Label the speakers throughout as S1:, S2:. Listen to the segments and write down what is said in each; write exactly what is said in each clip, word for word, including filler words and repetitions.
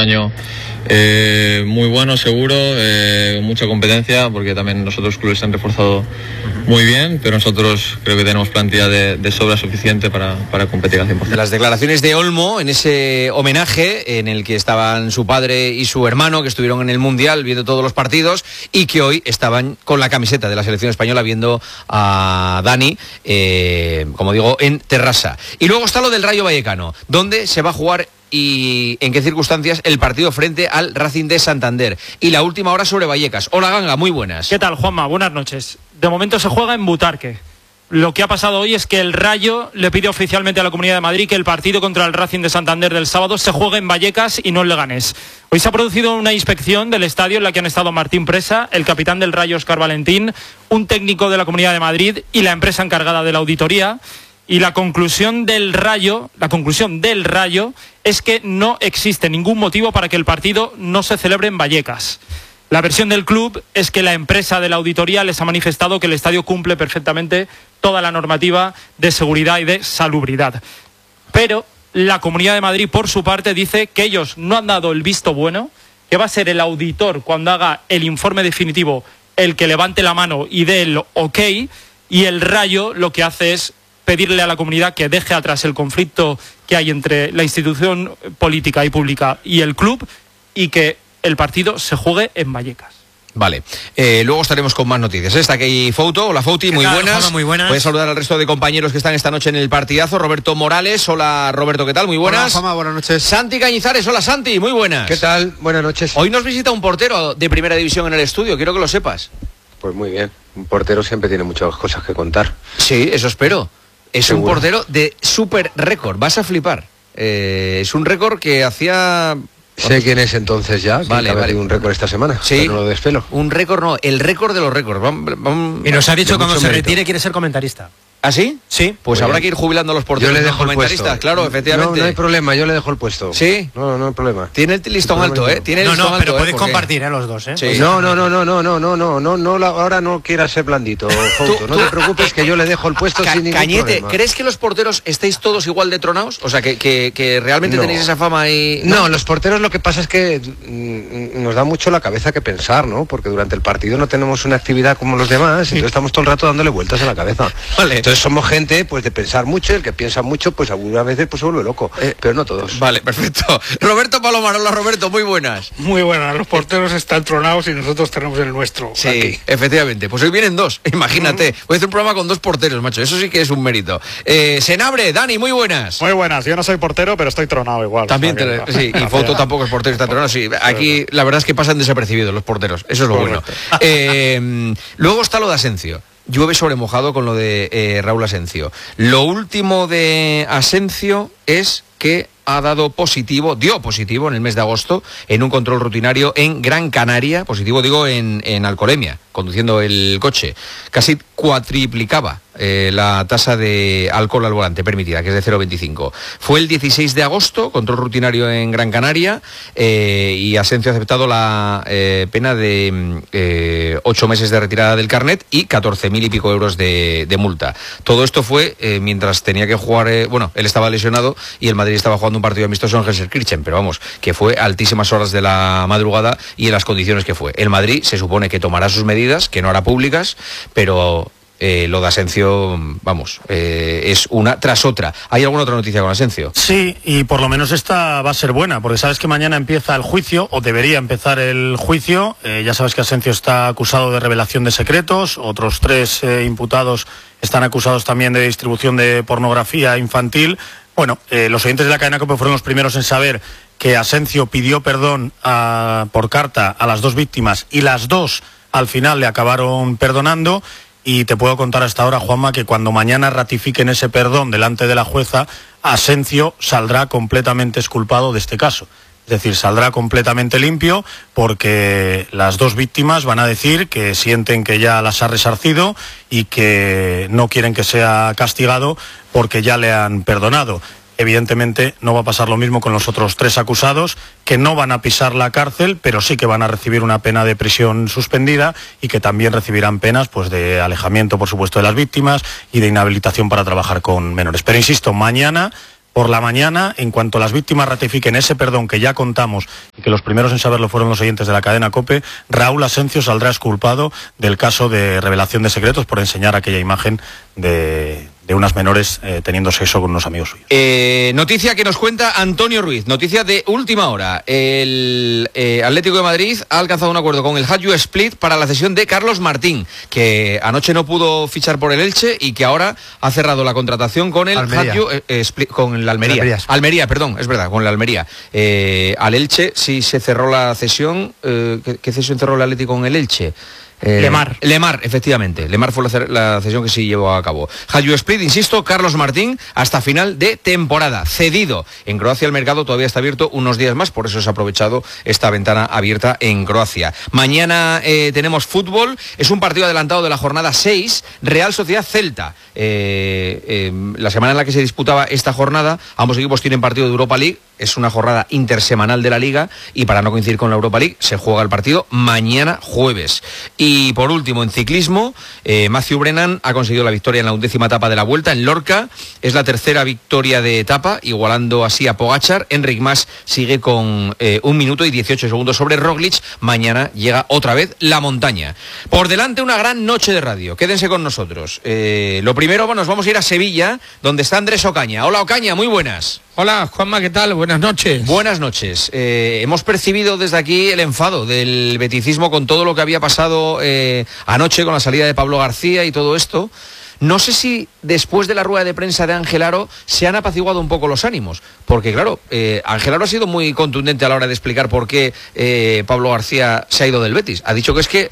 S1: año eh, muy bueno, seguro, eh, mucha competencia, porque también los otros clubes se han reforzado muy bien, pero nosotros creo que tenemos plantilla de, de sobra suficiente para, para competir al cien por ciento.
S2: Las declaraciones de Olmo en ese homenaje en el que estaban su padre y su hermano, que estuvieron en el Mundial viendo todos los partidos y que hoy estaban con la camiseta de la selección española viendo a Dani, eh, como digo, en Terrassa. Y luego está lo del Rayo Vallecano, donde se va a jugar y en qué circunstancias el partido frente al Racing de Santander. Y la última hora sobre Vallecas. Hola, Ganga, muy buenas.
S3: ¿Qué tal, Juanma? Buenas noches. De momento se juega en Butarque. Lo que ha pasado hoy es que el Rayo le pide oficialmente a la Comunidad de Madrid que el partido contra el Racing de Santander del sábado se juegue en Vallecas y no en Leganés. Hoy se ha producido una inspección del estadio en la que han estado Martín Presa, el capitán del Rayo Óscar Valentín, un técnico de la Comunidad de Madrid y la empresa encargada de la auditoría. Y la conclusión del Rayo, la conclusión del Rayo es que no existe ningún motivo para que el partido no se celebre en Vallecas. La versión del club es que la empresa de la auditoría les ha manifestado que el estadio cumple perfectamente toda la normativa de seguridad y de salubridad. Pero la Comunidad de Madrid, por su parte, dice que ellos no han dado el visto bueno, que va a ser el auditor, cuando haga el informe definitivo, el que levante la mano y dé el ok, y el Rayo lo que hace es pedirle a la comunidad que deje atrás el conflicto que hay entre la institución política y pública y el club y que el partido se juegue en Vallecas.
S2: Vale, eh, luego estaremos con más noticias. Está aquí Fouto, hola Fouti, muy buenas.
S4: Hola, muy buenas.
S2: Puedes saludar al resto de compañeros que están esta noche en el partidazo. Roberto Morales, hola Roberto, ¿qué tal? Muy buenas.
S5: Hola Fama, buenas noches.
S2: Santi Cañizares, hola Santi, muy buenas.
S5: ¿Qué tal? Buenas noches.
S2: Hoy nos visita un portero de primera división en el estudio, quiero que lo sepas.
S5: Pues muy bien, un portero siempre tiene muchas cosas que contar.
S2: Sí, eso espero. Es
S5: Seguro.
S2: Un portero de súper récord, vas a flipar. Eh, es un récord que hacía...
S5: Sé quién es entonces ya,
S2: vale, vale.
S5: un récord esta semana,
S2: sí,
S5: pero no lo despelo.
S2: Un récord no, el récord de los récords. Vamos, vamos,
S4: y nos ha dicho que cuando se
S5: mérito.
S4: retire quiere ser comentarista.
S2: ¿Ah, sí?
S4: Sí.
S2: Pues
S5: Muy
S2: habrá
S5: bien.
S2: que ir jubilando a los porteros.
S5: Yo le dejo el
S2: comentaristas,
S5: puesto.
S2: claro, efectivamente.
S5: No, no hay problema, yo le dejo el puesto.
S2: ¿Sí?
S5: No, no hay problema.
S2: Tiene el listón
S5: No,
S2: alto,
S5: no,
S2: ¿eh?
S5: no.
S2: Tiene el
S4: No,
S2: listón
S4: no,
S2: alto,
S4: pero
S2: ¿eh?
S4: podéis
S2: Porque...
S4: compartir, ¿eh? Los dos, ¿eh?
S2: Sí.
S5: No, no, no, no, no, no, no, no, no, no, la- ahora no quieras ser blandito, Fouto. No
S2: tú-
S5: te preocupes que yo le dejo el puesto
S2: Ca-
S5: sin ningún
S2: Cañete,
S5: problema.
S2: ¿crees que los porteros estáis todos igual de tronados? O sea, que, que, que realmente
S5: No.
S2: tenéis esa fama y...
S5: No, los porteros lo que pasa es que mm, nos da mucho la cabeza que pensar, ¿no? Porque durante el partido no tenemos una actividad como los demás, entonces estamos todo el rato dándole vueltas a la cabeza.
S2: Vale.
S5: Entonces somos gente pues de pensar mucho, el que piensa mucho pues algunas veces pues se vuelve loco,
S2: Eh,
S5: pero no todos.
S2: Vale, perfecto. Roberto Palomar, hola Roberto, muy buenas.
S6: Muy buenas, los porteros están tronados y nosotros tenemos el nuestro.
S2: Sí,
S6: aquí.
S2: efectivamente. Pues hoy vienen dos, imagínate. Voy a hacer un programa con dos porteros, macho. Eso sí que es un mérito. Eh, Senabre, Dani, muy buenas.
S6: Muy buenas, yo no soy portero, pero estoy tronado igual.
S2: También,
S6: o sea
S2: te,
S6: que-
S2: sí, y
S6: Gracias.
S2: Foto tampoco es portero, está tronado. Sí, aquí la verdad es que pasan desapercibidos los porteros. Eso es lo bueno.
S6: Correcto.
S2: Eh, luego está lo de Asencio. Llueve sobre mojado con lo de eh, Raúl Asencio. Lo último de Asencio es que ha dado positivo, dio positivo en el mes de agosto en un control rutinario en Gran Canaria, positivo digo en, en alcoholemia, conduciendo el coche. Casi cuatriplicaba eh, la tasa de alcohol al volante permitida, que es de cero coma veinticinco. Fue el dieciséis de agosto, control rutinario en Gran Canaria, eh, y Asencio ha aceptado la eh, pena de eh, ocho meses de retirada del carnet y catorce mil y pico euros de, de multa. Todo esto fue eh, mientras tenía que jugar, eh, bueno, él estaba lesionado y el Madrid estaba jugando un partido amistoso en Gelsenkirchen, pero vamos, que fue a altísimas horas de la madrugada y en las condiciones que fue. El Madrid se supone que tomará sus medidas, que no hará públicas, pero eh, lo de Asencio, vamos, eh, es una tras otra. ¿Hay alguna otra noticia con Asencio?
S7: Sí, y por lo menos esta va a ser buena, porque sabes que mañana empieza el juicio, o debería empezar el juicio. Eh, ya sabes que Asencio está acusado de revelación de secretos, otros tres eh, imputados están acusados también de distribución de pornografía infantil. Bueno, eh, los oyentes de la cadena COPE fueron los primeros en saber que Asencio pidió perdón a, por carta a las dos víctimas y las dos al final le acabaron perdonando. Y te puedo contar hasta ahora, Juanma, que cuando mañana ratifiquen ese perdón delante de la jueza, Asencio saldrá completamente exculpado de este caso. Es decir, saldrá completamente limpio porque las dos víctimas van a decir que sienten que ya las ha resarcido y que no quieren que sea castigado porque ya le han perdonado. Evidentemente no va a pasar lo mismo con los otros tres acusados, que no van a pisar la cárcel, pero sí que van a recibir una pena de prisión suspendida y que también recibirán penas pues de alejamiento, por supuesto, de las víctimas y de inhabilitación para trabajar con menores. Pero insisto, mañana por la mañana, en cuanto las víctimas ratifiquen ese perdón que ya contamos y que los primeros en saberlo fueron los oyentes de la cadena COPE, Raúl Asencio saldrá exculpado del caso de revelación de secretos por enseñar aquella imagen de, de unas menores eh, teniendo sexo con unos amigos suyos.
S2: Eh, noticia que nos cuenta Antonio Ruiz, noticia de última hora. El eh, Atlético de Madrid ha alcanzado un acuerdo con el Hajduk Split para la cesión de Carlos Martín, que anoche no pudo fichar por el Elche y que ahora ha cerrado la contratación con el Hajduk eh, Split, con la Almería. Almería. Almería, perdón, es verdad, con la Almería. Eh, al Elche sí se cerró la cesión. Eh, ¿qué, ¿Qué cesión cerró el Atlético con el Elche? Eh,
S3: Lemar.
S2: Lemar, efectivamente. Lemar fue la, la cesión que sí llevó a cabo. Hajduk Split, insisto, Carlos Martín, hasta final de temporada. Cedido. En Croacia el mercado todavía está abierto unos días más, por eso se ha aprovechado esta ventana abierta en Croacia. Mañana eh, tenemos fútbol. Es un partido adelantado de la jornada seis, Real Sociedad Celta. Eh, eh, la semana en la que se disputaba esta jornada, ambos equipos tienen partido de Europa League. Es una jornada intersemanal de la Liga y para no coincidir con la Europa League se juega el partido mañana jueves. Y por último, en ciclismo, eh, Matthew Brennan ha conseguido la victoria en la undécima etapa de la Vuelta en Lorca. Es la tercera victoria de etapa, igualando así a Pogačar. Enric Mas sigue con eh, un minuto y dieciocho segundos sobre Roglic. Mañana llega otra vez la montaña. Por delante una gran noche de radio. Quédense con nosotros. Eh, lo primero, bueno, nos vamos a ir a Sevilla, donde está Andrés Ocaña. Hola Ocaña, muy buenas.
S8: Hola, Juanma, ¿qué tal? Buenas noches.
S2: Buenas noches. Eh, hemos percibido desde aquí el enfado del beticismo con todo lo que había pasado eh, anoche con la salida de Pablo García y todo esto. No sé si después de la rueda de prensa de Ángel Aro se han apaciguado un poco los ánimos, porque claro, eh, Ángel Aro ha sido muy contundente a la hora de explicar por qué eh, Pablo García se ha ido del Betis. Ha dicho que es que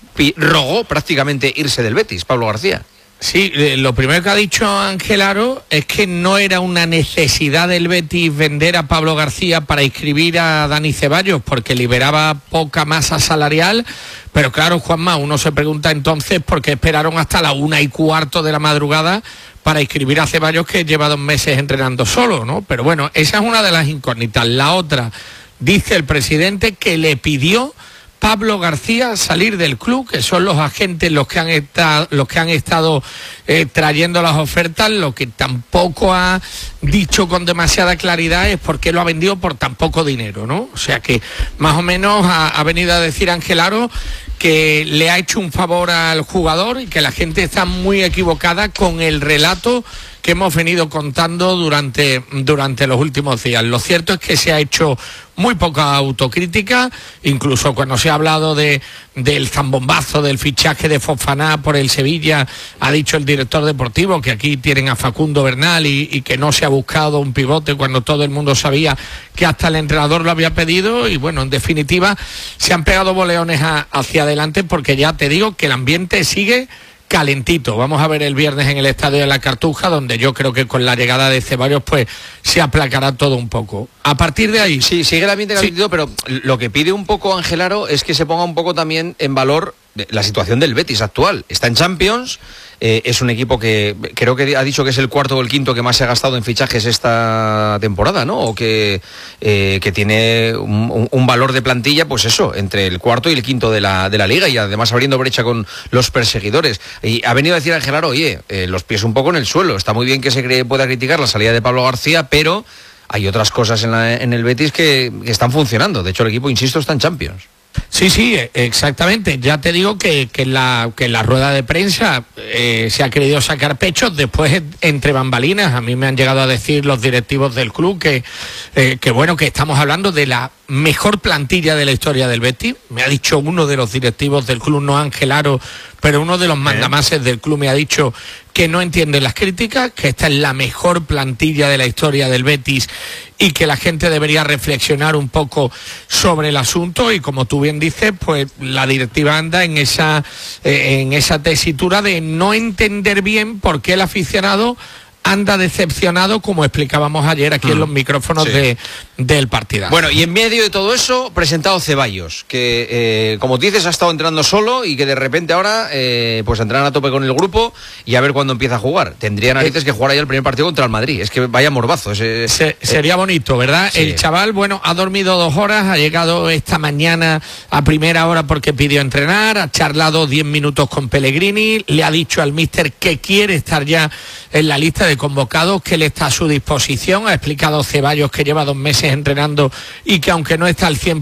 S2: rogó prácticamente irse del Betis, Pablo García.
S8: Sí, lo primero que ha dicho Ángel Aro es que no era una necesidad del Betis vender a Pablo García para inscribir a Dani Ceballos, porque liberaba poca masa salarial. Pero claro, Juanma, uno se pregunta entonces por qué esperaron hasta la una y cuarto de la madrugada para inscribir a Ceballos, que lleva dos meses entrenando solo, ¿no? Pero bueno, esa es una de las incógnitas. La otra, dice el presidente que le pidió Pablo García salir del club, que son los agentes los que han estado, los que han estado eh, trayendo las ofertas. Lo que tampoco ha dicho con demasiada claridad es por qué lo ha vendido por tan poco dinero, ¿no? O sea que más o menos ha, ha venido a decir Ángel Aro que le ha hecho un favor al jugador y que la gente está muy equivocada con el relato que hemos venido contando durante, durante los últimos días. Lo cierto es que se ha hecho muy poca autocrítica, incluso cuando se ha hablado de, del zambombazo del fichaje de Fofana por el Sevilla, ha dicho el director deportivo que aquí tienen a Facundo Bernal y, y que no se ha buscado un pivote cuando todo el mundo sabía que hasta el entrenador lo había pedido. Y bueno, en definitiva, se han pegado boleones a, hacia adelante, porque ya te digo que el ambiente sigue calentito. Vamos a ver el viernes en el Estadio de la Cartuja, donde yo creo que con la llegada de Ceballos pues se aplacará todo un poco. A partir de ahí...
S2: Sí, sigue el ambiente calentito, sí. Pero lo que pide un poco Ángel Aro es que se ponga un poco también en valor la situación del Betis actual. Está en Champions, eh, es un equipo que creo que ha dicho que es el cuarto o el quinto que más se ha gastado en fichajes esta temporada, ¿no? O que, eh, que tiene un, un valor de plantilla, pues eso, entre el cuarto y el quinto de la, de la Liga, y además abriendo brecha con los perseguidores. Y ha venido a decir Ángel Aro, oye, eh, los pies un poco en el suelo. Está muy bien que se cree, pueda criticar la salida de Pablo García, pero hay otras cosas en, la, en el Betis que, que están funcionando. De hecho, el equipo, insisto, está en Champions.
S8: Sí, sí, exactamente. Ya te digo que, que, en, la, que en la rueda de prensa eh, se ha querido sacar pechos. Después, entre bambalinas, a mí me han llegado a decir los directivos del club que, eh, que bueno, que estamos hablando de la mejor plantilla de la historia del Betis. Me ha dicho uno de los directivos del club, no Ángel Aro, pero uno de los mandamases del club me ha dicho que no entiende las críticas, que esta es la mejor plantilla de la historia del Betis y que la gente debería reflexionar un poco sobre el asunto. Y como tú bien dices, pues la directiva anda en esa, eh, en esa tesitura de no entender bien por qué el aficionado anda decepcionado, como explicábamos ayer aquí mm, en los micrófonos sí. de, del partidazo.
S2: Bueno, y en medio de todo eso, presentado Ceballos, que eh, como dices ha estado entrenando solo y que de repente ahora eh, pues entrenan a tope con el grupo y a ver cuándo empieza a jugar. Tendría narices que jugar ahí el primer partido contra el Madrid. Es que vaya morbazo. Ese,
S8: Se, eh, sería bonito, ¿verdad? Sí. El chaval, bueno, ha dormido dos horas, ha llegado esta mañana a primera hora porque pidió entrenar, ha charlado diez minutos con Pellegrini, le ha dicho al míster que quiere estar ya en la lista de de convocados, que él está a su disposición. Ha explicado Ceballos que lleva dos meses entrenando y que aunque no está al cien